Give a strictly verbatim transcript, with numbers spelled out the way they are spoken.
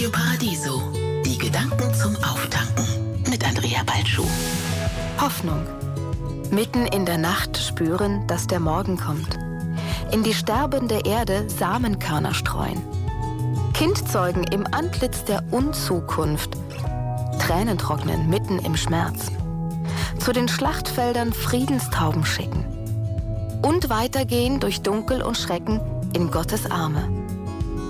Radio Paradiso. Die Gedanken zum Auftanken mit Andrea Balschuh. Hoffnung. Mitten in der Nacht spüren, dass der Morgen kommt. In die sterbende Erde Samenkörner streuen. Kind zeugen im Antlitz der Unzukunft. Tränen trocknen mitten im Schmerz. Zu den Schlachtfeldern Friedenstauben schicken. Und weitergehen durch Dunkel und Schrecken in Gottes Arme.